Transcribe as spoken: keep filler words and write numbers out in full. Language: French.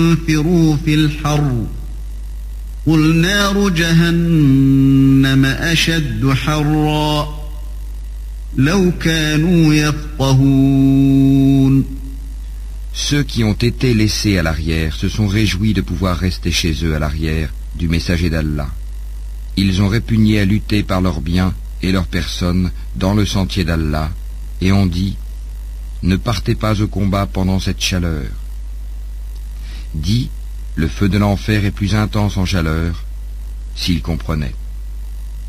انفروا في الحر قل نار جهنم أشد حرا لو كانوا يفقهون. Ceux qui ont été laissés à l'arrière se sont réjouis de pouvoir rester chez eux à l'arrière du messager d'Allah. Ils ont répugné à lutter par leurs biens et leurs personnes dans le sentier d'Allah et ont dit « Ne partez pas au combat pendant cette chaleur ». Dis, le feu de l'enfer est plus intense en chaleur, s'ils comprenaient.